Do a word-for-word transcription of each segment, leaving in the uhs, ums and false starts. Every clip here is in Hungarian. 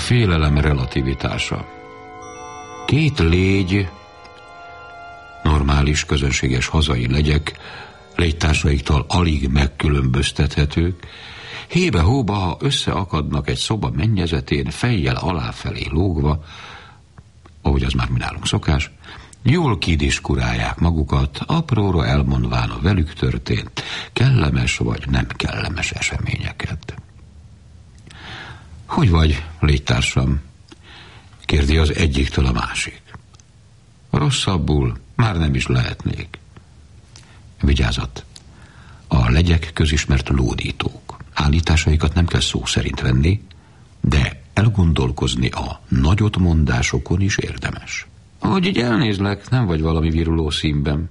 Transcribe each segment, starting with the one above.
félelem relativitása. Két légy, normális, közönséges hazai legyek, légytársaiktól alig megkülönböztethetők, hébe-hóba, ha összeakadnak egy szoba mennyezetén, fejjel aláfelé lógva, ahogy az már mi nálunk szokás, jól kidiskurálják magukat, apróra elmondván a velük történt, kellemes vagy nem kellemes eseményeket. Hogy vagy, légytársam? Kérdi az egyiktől a másik. Rosszabbul már nem is lehetnék. Vigyázat! A legyek közismert lódítók. Állításaikat nem kell szó szerint venni, de elgondolkozni a nagyot mondásokon is érdemes. Ahogy így elnézlek, nem vagy valami viruló színben.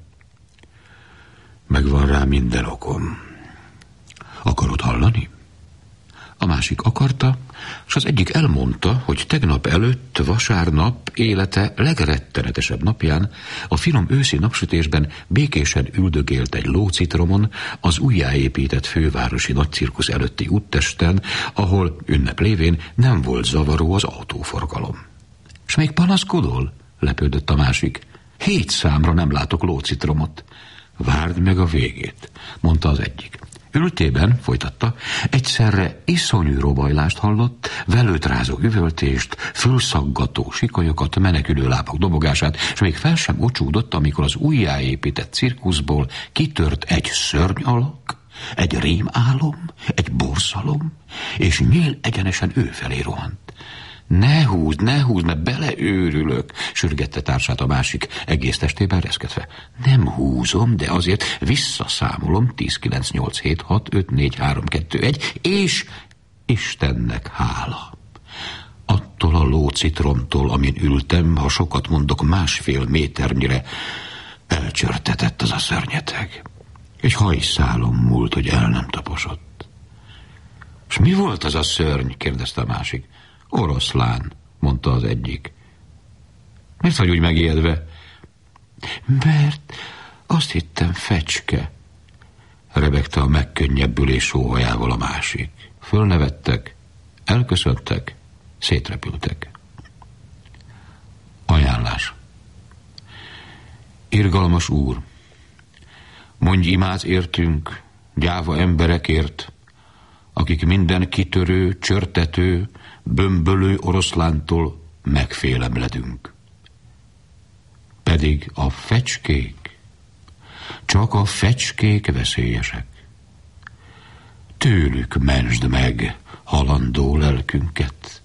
Megvan rá minden okom. Akarod hallani? A másik akarta, és az egyik elmondta, hogy tegnap előtt, vasárnap élete legrettenetesebb napján a finom őszi napsütésben békésen üldögélt egy lócitromon az újjáépített fővárosi nagycirkusz előtti úttesten, ahol ünnep lévén nem volt zavaró az autóforgalom. És még panaszkodol? Lepődött a másik. Hét számra nem látok lócitromot. Várd meg a végét, mondta az egyik. Ültében, folytatta, egyszerre iszonyú robajlást hallott, velőtrázó üvöltést, fölszaggató sikolyokat, menekülő lábak dobogását, és még fel sem ocsúdott, amikor az újjáépített cirkuszból kitört egy szörny alak, egy rémálom, egy borszalom, és nyíl egyenesen ő felé rohant. Ne húzd, ne húzd, mert beleőrülök, sürgette társát a másik, egész testében reszketve. Nem húzom, de azért visszaszámolom tíz, kilenc, nyolc, hét, hat, öt, négy, három, kettő, egy, és Istennek hála. Attól a lócitromtól, amin ültem, ha sokat mondok, másfél méternyire elcsörtetett az a szörnyeteg. Egy hajszálom múlt, hogy el nem taposott. És mi volt az a szörny? Kérdezte a másik. Oroszlán, mondta az egyik. Miért vagy úgy megijedve? Mert azt hittem fecske, rebegte a megkönnyebbülés sóhajával a másik. Fölnevettek, elköszöntek, szétrepültek. Ajánlás. Irgalmas úr, mondj imát értünk, gyáva emberekért, akik minden kitörő, csörtető, bömbölő oroszlántól megfélemledünk. Pedig a fecskék, csak a fecskék veszélyesek. Tőlük mentsd meg halandó lelkünket,